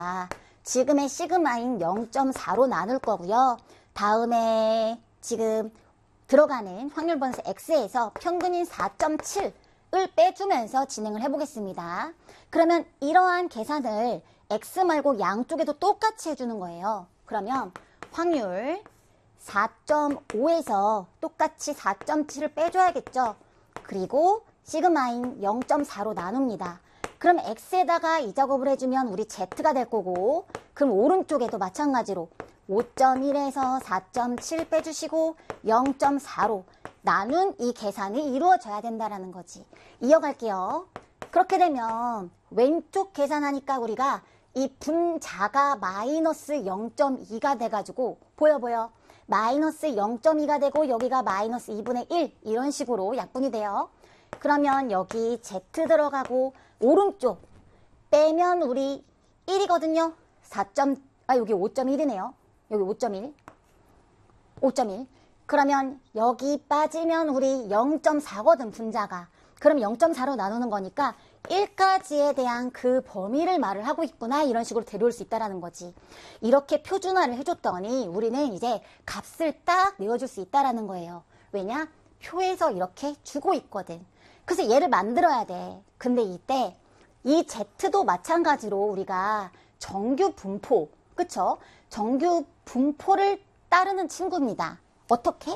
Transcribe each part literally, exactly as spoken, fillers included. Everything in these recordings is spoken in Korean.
지금의 시그마인 영 점 사로 나눌 거고요. 다음에 지금 들어가는 확률 번수 X에서 평균인 사 점 칠을 빼주면서 진행을 해보겠습니다. 그러면 이러한 계산을 X 말고 양쪽에도 똑같이 해주는 거예요. 그러면 확률 사 점 오에서 똑같이 사 점 칠을 빼줘야겠죠. 그리고 시그마인 영 점 사로 나눕니다. 그럼 X에다가 이 작업을 해주면 우리 Z가 될 거고, 그럼 오른쪽에도 마찬가지로 오 점 일에서 사 점 칠 빼주시고 영 점 사로 나눈 이 계산이 이루어져야 된다는 거지. 이어갈게요. 그렇게 되면 왼쪽 계산하니까 우리가 이 분자가 마이너스 영 점 이가 돼가지고 보여 보여 마이너스 영 점 이가 되고 여기가 마이너스 이분의 일 이런 식으로 약분이 돼요. 그러면 여기 Z 들어가고 오른쪽 빼면 우리 일이거든요. 사. 아 여기 오 점 일이네요. 여기 오 점 일. 오 점 일. 그러면 여기 빠지면 우리 영 점 사거든 분자가. 그럼 영 점 사로 나누는 거니까 일까지에 대한 그 범위를 말을 하고 있구나 이런 식으로 데려올 수 있다는 거지. 이렇게 표준화를 해줬더니 우리는 이제 값을 딱 내어줄 수 있다는 거예요. 왜냐? 표에서 이렇게 주고 있거든. 그래서 얘를 만들어야 돼. 근데 이때 이 Z도 마찬가지로 우리가 정규 분포, 그쵸? 정규 분포를 따르는 친구입니다. 어떻게?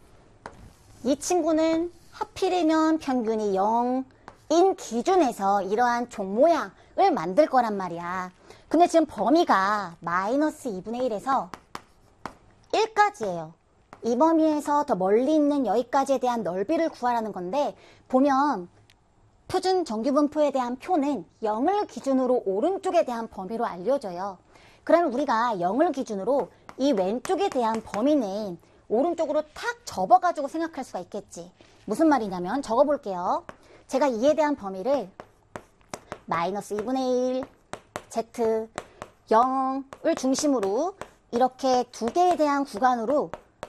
이 친구는 하필이면 평균이 영인 기준에서 이러한 종 모양을 만들 거란 말이야. 근데 지금 범위가 마이너스 이분의 일에서 일까지예요. 이 범위에서 더 멀리 있는 여기까지에 대한 넓이를 구하라는 건데, 보면 표준 정규분포에 대한 표는 영을 기준으로 오른쪽에 대한 범위로 알려줘요. 그러면 우리가 영을 기준으로 이 왼쪽에 대한 범위는 오른쪽으로 탁 접어가지고 생각할 수가 있겠지. 무슨 말이냐면 적어볼게요. 제가 이에 대한 범위를 마이너스 이분의 일, Z, 영을 중심으로 이렇게 두 개에 대한 구간으로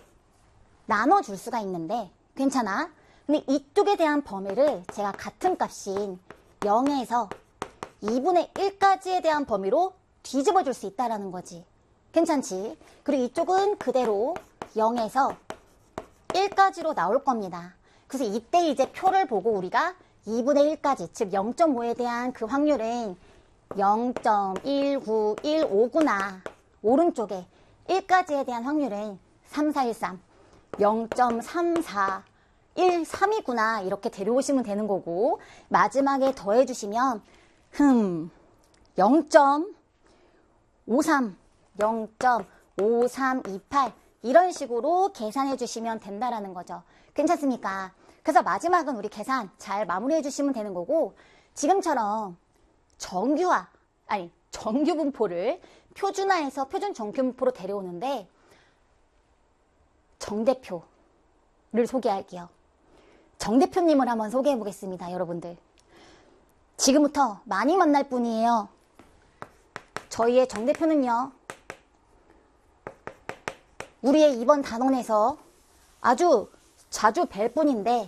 나눠줄 수가 있는데 괜찮아? 근데 이쪽에 대한 범위를 제가 같은 값인 영에서 이분의 일까지에 대한 범위로 뒤집어 줄 수 있다는 거지. 괜찮지? 그리고 이쪽은 그대로 영에서 일까지로 나올 겁니다. 그래서 이때 이제 표를 보고 우리가 이분의 일까지, 즉 영 점 오에 대한 그 확률은 영 점 일구일오구나. 오른쪽에 일까지에 대한 확률은 삼, 사, 일, 삼. 영 점 삼사일삼이구나 이렇게 데려오시면 되는 거고, 마지막에 더해주시면 흠 영 점 오삼, 영 점 오삼이팔 이런 식으로 계산해 주시면 된다라는 거죠. 괜찮습니까? 그래서 마지막은 우리 계산 잘 마무리해 주시면 되는 거고, 지금처럼 정규화, 아니 정규분포를 표준화해서 표준 정규분포로 데려오는데 정대표를 소개할게요. 정대표님을 한번 소개해 보겠습니다. 여러분들 지금부터 많이 만날 분이에요. 저희의 정대표는요, 우리의 이번 단원에서 아주 자주 뵐 분인데,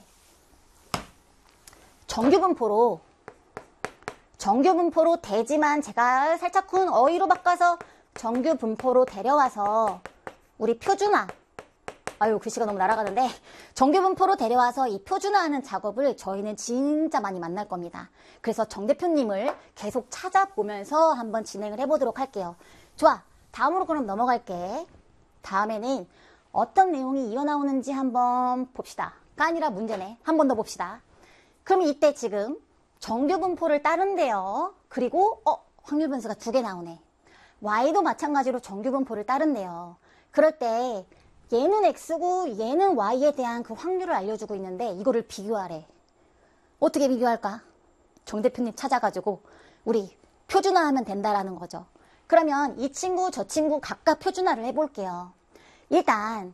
정규분포로 정규분포로 되지만 제가 살짝쿵 어휘로 바꿔서 정규분포로 데려와서 우리 표준화, 아유 글씨가 너무 날아가는데, 정규분포로 데려와서 이 표준화하는 작업을 저희는 진짜 많이 만날 겁니다. 그래서 정 대표님을 계속 찾아보면서 한번 진행을 해보도록 할게요. 좋아, 다음으로 그럼 넘어갈게. 다음에는 어떤 내용이 이어나오는지 한번 봅시다. 가 아니라 문제네. 한 번 더 봅시다. 그럼 이때 지금 정규분포를 따른대요. 그리고 어 확률 분수가 두 개 나오네. Y도 마찬가지로 정규분포를 따른대요. 그럴 때 얘는 X고 얘는 Y에 대한 그 확률을 알려주고 있는데 이거를 비교하래. 어떻게 비교할까? 정 대표님 찾아가지고 우리 표준화하면 된다라는 거죠. 그러면 이 친구 저 친구 각각 표준화를 해볼게요. 일단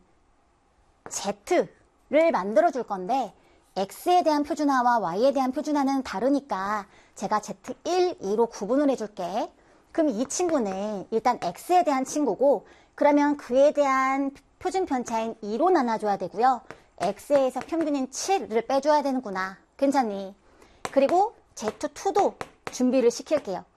Z를 만들어 줄 건데 X에 대한 표준화와 Y에 대한 표준화는 다르니까 제가 지 일, 이로 구분을 해줄게. 그럼 이 친구는 일단 X에 대한 친구고, 그러면 그에 대한 표준 편차인 이로 나눠줘야 되고요. X에서 평균인 칠을 빼줘야 되는구나. 괜찮니? 그리고 지 투도 준비를 시킬게요.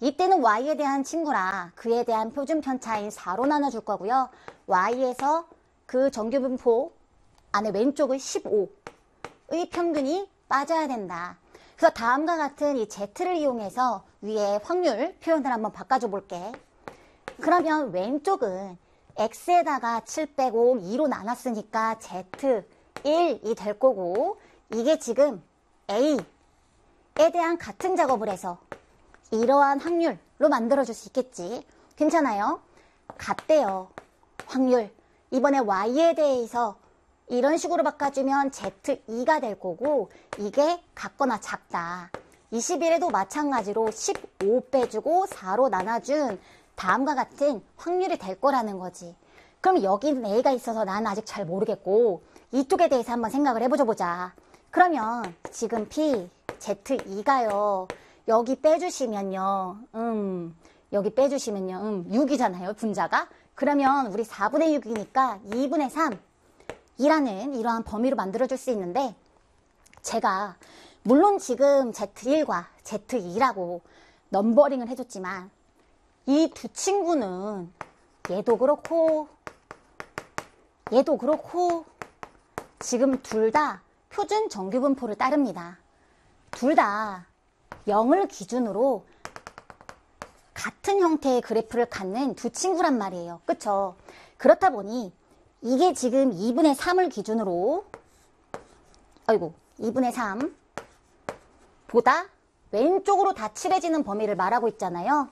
이때는 y에 대한 친구라 그에 대한 표준 편차인 사로 나눠줄 거고요. y에서 그 정규분포 안에 왼쪽의 십오의 평균이 빠져야 된다. 그래서 다음과 같은 이 z를 이용해서 위에 확률 표현을 한번 바꿔줘 볼게. 그러면 왼쪽은 x에다가 칠 빼고 이로 나눴으니까 z 일이 될 거고, 이게 지금 a에 대한 같은 작업을 해서 이러한 확률로 만들어줄 수 있겠지. 괜찮아요? 같대요. 확률. 이번에 y에 대해서 이런 식으로 바꿔주면 지 이가 될 거고, 이게 같거나 작다. 이십일에도 마찬가지로 십오 빼주고 사로 나눠준 다음과 같은 확률이 될 거라는 거지. 그럼 여기는 a가 있어서 나는 아직 잘 모르겠고, 이쪽에 대해서 한번 생각을 해보자 보자. 그러면 지금 p, 지 이가요. 여기 빼주시면요. 음, 여기 빼주시면요. 음, 육이잖아요. 분자가. 그러면 우리 사분의 육이니까 이분의 삼이라는 이러한 범위로 만들어줄 수 있는데, 제가 물론 지금 지 일과 지 이라고 넘버링을 해줬지만 이 두 친구는 얘도 그렇고 얘도 그렇고 지금 둘 다 표준 정규분포를 따릅니다. 둘 다 영을 기준으로 같은 형태의 그래프를 갖는 두 친구란 말이에요. 그쵸? 그렇다 보니 이게 지금 이분의 삼을 기준으로, 아이고, 이분의 삼 보다 왼쪽으로 다 칠해지는 범위를 말하고 있잖아요.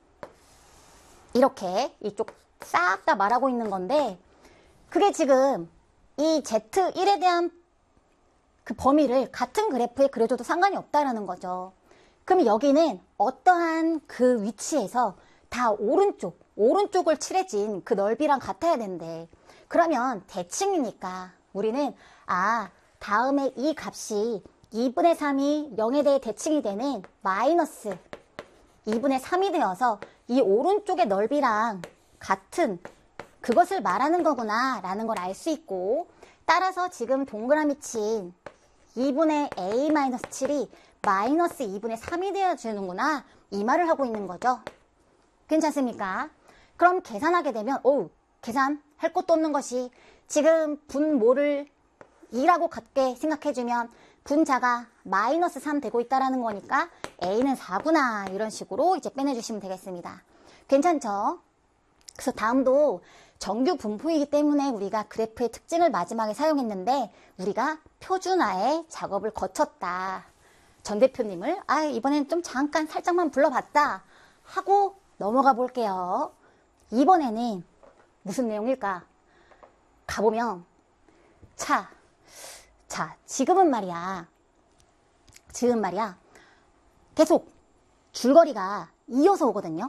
이렇게 이쪽 싹 다 말하고 있는 건데, 그게 지금 이 지 일에 대한 그 범위를 같은 그래프에 그려줘도 상관이 없다라는 거죠. 그럼 여기는 어떠한 그 위치에서 다 오른쪽, 오른쪽을 칠해진 그 넓이랑 같아야 된대. 그러면 대칭이니까 우리는 아, 다음에 이 값이 이분의 삼이 영에 대해 대칭이 되는 마이너스 이분의 삼이 되어서 이 오른쪽의 넓이랑 같은 그것을 말하는 거구나 라는 걸 알 수 있고, 따라서 지금 동그라미 친 이분의 a 마이너스 칠이 마이너스 이분의 삼이 되어 주는구나, 이 말을 하고 있는 거죠. 괜찮습니까? 그럼 계산하게 되면 오, 계산할 것도 없는 것이 지금 분모를 이라고 같게 생각해주면 분자가 마이너스 삼 되고 있다라는 거니까 a는 사구나, 이런 식으로 이제 빼내주시면 되겠습니다. 괜찮죠? 그래서 다음도 정규 분포이기 때문에 우리가 그래프의 특징을 마지막에 사용했는데, 우리가 표준화의 작업을 거쳤다. 전 대표님을 아 이번엔 좀 잠깐 살짝만 불러봤다 하고 넘어가 볼게요. 이번에는 무슨 내용일까? 가보면 차, 자 지금은 말이야 지금 말이야 계속 줄거리가 이어서 오거든요.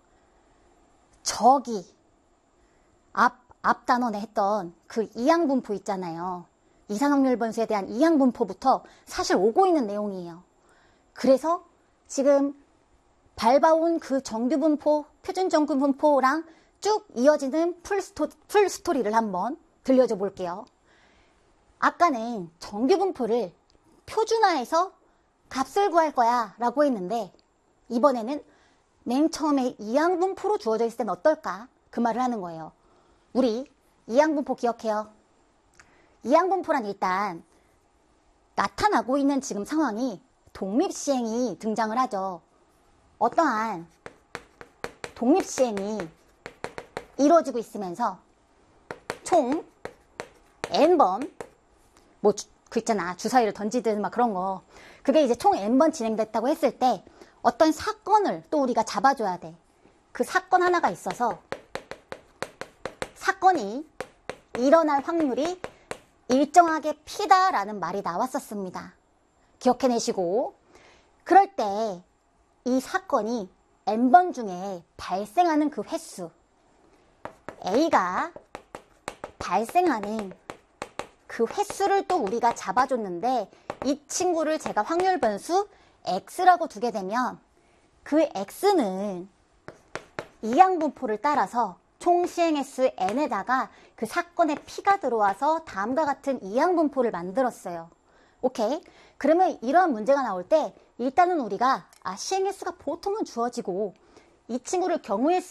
저기 앞, 앞 단원에 했던 그 이항분포 있잖아요. 이산확률 변수에 대한 이항분포부터 사실 오고 있는 내용이에요. 그래서 지금 밟아온 그 정규분포, 표준 정규분포랑 쭉 이어지는 풀스토, 풀스토리를 한번 들려줘 볼게요. 아까는 정규분포를 표준화해서 값을 구할 거야 라고 했는데, 이번에는 맨 처음에 이항분포로 주어져 있을 땐 어떨까? 그 말을 하는 거예요. 우리 이항분포 기억해요. 이항분포란 일단 나타나고 있는 지금 상황이 독립시행이 등장을 하죠. 어떠한 독립시행이 이루어지고 있으면서 총 n번, 뭐 그 있잖아, 주사위를 던지든 막 그런 거, 그게 이제 총 n번 진행됐다고 했을 때 어떤 사건을 또 우리가 잡아줘야 돼. 그 사건 하나가 있어서 사건이 일어날 확률이 일정하게 P다라는 말이 나왔었습니다. 기억해내시고, 그럴 때 이 사건이 n번 중에 발생하는 그 횟수, A가 발생하는 그 횟수를 또 우리가 잡아줬는데, 이 친구를 제가 확률 변수 X라고 두게 되면 그 X는 이항분포를 따라서 총 시행 횟수 n에다가 그 사건의 P가 들어와서 다음과 같은 이항분포를 만들었어요. 오케이? 그러면 이러한 문제가 나올 때 일단은 우리가 아, 시행횟수가 보통은 주어지고 이 친구를 경우의